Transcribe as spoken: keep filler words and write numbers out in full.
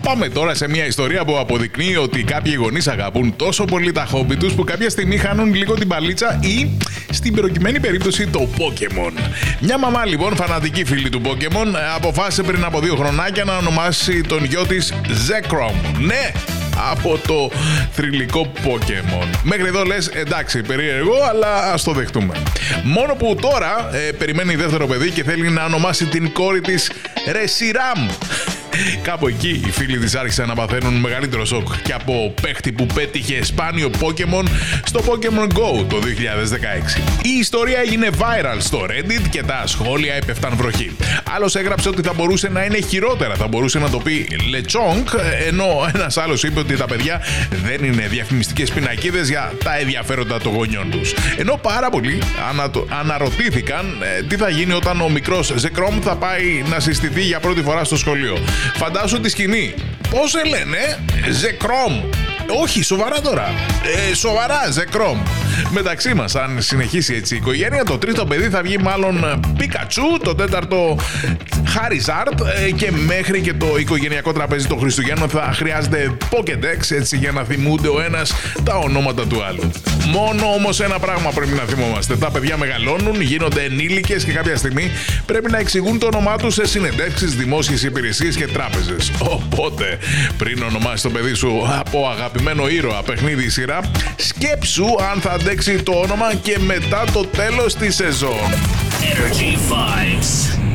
Πάμε τώρα σε μια ιστορία που αποδεικνύει ότι κάποιοι γονείς αγαπούν τόσο πολύ τα χόμπι τους που κάποια στιγμή χάνουν λίγο την παλίτσα ή, στην προκειμένη περίπτωση, το Pokémon. Μια μαμά λοιπόν, φανατική φίλη του Pokémon, αποφάσισε πριν από δύο χρονάκια να ονομάσει τον γιο της Zekrom. Ναι! Από το θρυλικό Pokémon. Μέχρι εδώ λες, εντάξει, περίεργο, αλλά ας το δεχτούμε. Μόνο που τώρα ε, περιμένει δεύτερο παιδί και θέλει να ονομάσει την κόρη της Reshiram. Κάπου εκεί οι φίλοι της άρχισαν να παθαίνουν μεγαλύτερο σοκ και από παίχτη που πέτυχε σπάνιο Pokémon στο Pokémon Go το δύο χιλιάδες δεκαέξι. Η ιστορία έγινε viral στο Reddit και τα σχόλια έπεφταν βροχή. Άλλος έγραψε ότι θα μπορούσε να είναι χειρότερα, θα μπορούσε να το πει Lechonk, ενώ ένας άλλος είπε ότι τα παιδιά δεν είναι διαφημιστικές πινακίδες για τα ενδιαφέροντα των γονιών τους. Ενώ πάρα πολλοί ανα... αναρωτήθηκαν ε, τι θα γίνει όταν ο μικρός Zekrom θα πάει να συστηθεί για πρώτη φορά στο σχολείο. Φαντάσου τη σκηνή. Πώς σε λένε, Zekrom? Όχι, σοβαρά τώρα. Ε, σοβαρά, Zekrom. Μεταξύ μας, αν συνεχίσει έτσι η οικογένεια, το τρίτο παιδί θα βγει μάλλον Pikachu, το τέταρτο Charizard και μέχρι και το οικογενειακό τραπέζι των Χριστουγέννων θα χρειάζεται Pokédex έτσι για να θυμούνται ο ένας τα ονόματα του άλλου. Μόνο όμως ένα πράγμα πρέπει να θυμόμαστε. Τα παιδιά μεγαλώνουν, γίνονται ενήλικες και κάποια στιγμή πρέπει να εξηγούν το όνομά τους σε συνεντεύξεις, δημόσιες υπηρεσίες και τράπεζες. Οπότε, πριν ονομάσεις το παιδί σου από αγαπημένο ήρωα, παιχνίδι ή σειρά, σκέψου αν θα αντέξει το όνομα και μετά το τέλος της σεζόν. Energy Vibes.